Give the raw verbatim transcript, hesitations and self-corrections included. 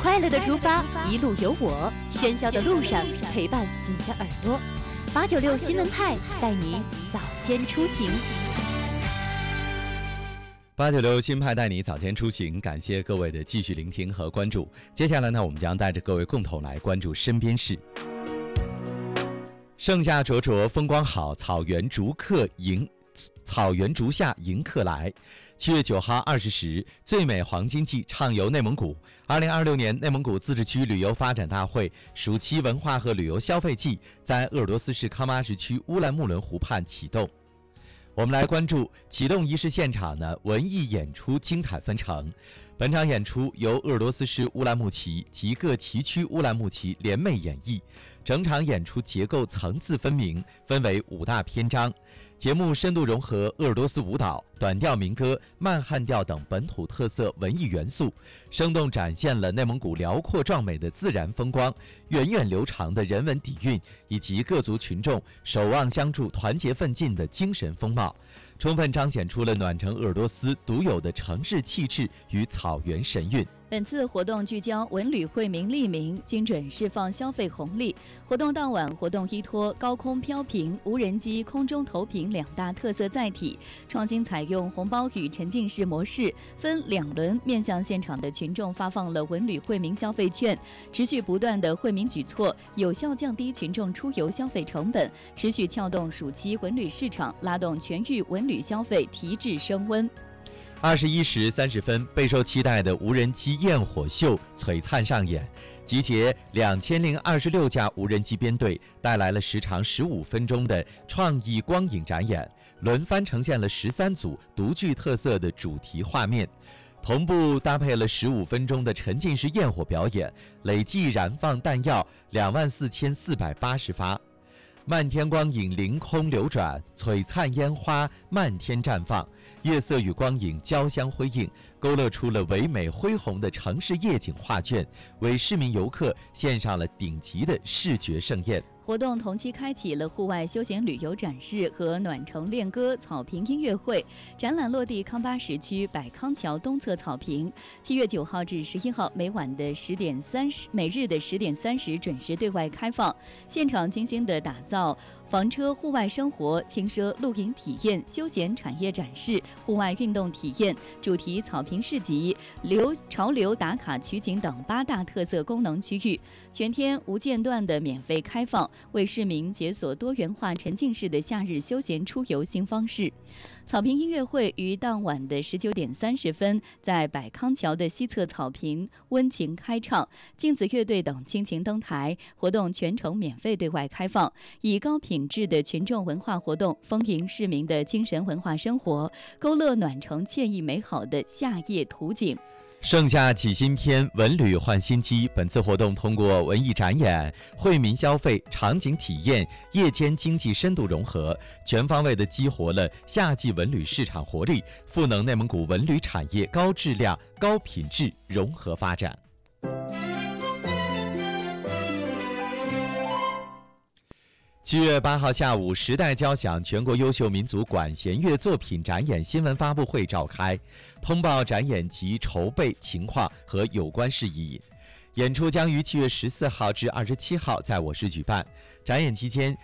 快乐的出发，一路有我，喧嚣的路上陪伴你的耳朵。八九六新闻派带你早间出行。 八九六新派带你早间出行，感谢各位的继续聆听和关注。接下来呢，我们将带着各位共同来关注身边事。盛夏灼灼，风光好，草原逐客迎。草原逐夏迎客来。七月九号二十时，最美黄金季畅游内蒙古。二零二六年内蒙古自治区旅游发展大会暑期文化和旅游消费季在鄂尔多斯市康巴什区乌兰木伦湖畔启动。我们来关注启动仪式现场呢，文艺演出精彩纷呈。本场演出由鄂尔多斯市乌兰牧骑及各旗区乌兰牧骑联袂演绎，整场演出结构层次分明，分为五大篇章。节目深度融合鄂尔多斯舞蹈、短调民歌、慢汉调等本土特色文艺元素，生动展现了内蒙古辽阔壮美的自然风光、源远流长的人文底蕴，以及各族群众守望相助、团结奋进的精神风貌，充分彰显出了暖城鄂尔多斯独有的城市气质与草原神韵。 本次活动聚焦文旅惠民利民，精准释放消费红利。活动当晚，活动依托高空飘屏、无人机空中投屏两大特色载体，创新采用红包与沉浸式模式，分两轮面向现场的群众发放了文旅惠民消费券。持续不断的惠民举措，有效降低群众出游消费成本，持续撬动暑期文旅市场，拉动全域文旅消费提质升温。 二十一时三十分，备受期待的无人机焰火秀璀璨上演，集结两千零二十六架无人机编队，带来了时长十五分钟的创意光影展演，轮番呈现了十三组独具特色的主题画面，同步搭配了十五分钟的沉浸式焰火表演，累计燃放弹药两万四千四百八十发。漫天光影凌空流转，璀璨烟花漫天绽放，月色与光影交相辉映，勾勒出了唯美恢宏的城市夜景画卷，为市民游客献上了顶级的视觉盛宴。 活动同期开启了户外休闲旅游展示和暖城恋歌草坪音乐会，展览落地康巴什区百康桥东侧草坪。七月九号至十一号每晚的十点三十，每日的十点三十准时对外开放。现场精心的打造房车户外生活、轻奢露营体验、休闲产业展示、户外运动体验、主题草坪市集、流潮流打卡取景等八大特色功能区域，全天无间断的免费开放，为市民解锁多元化沉浸式的夏日休闲出游新方式。草坪音乐会于当晚的十九点三十分在百康桥的西侧草坪温情开唱，镜子乐队等倾情登台，活动全程免费对外开放，以高品质的群众文化活动丰盈市民的精神文化生活，勾勒暖城惬意美好的夏夜图景。 盛夏启新篇，文旅换新机。本次活动通过文艺展演、惠民消费、场景体验、夜间经济深度融合，全方位地激活了夏季文旅市场活力，赋能内蒙古文旅产业高质量、高品质融合发展。七月八号下午，时代交响全国优秀民族管弦乐作品展演新闻发布会召开，通报展演及筹备情况和有关事宜。演出将于七月十四号至二十七号在我市举办。展演期间，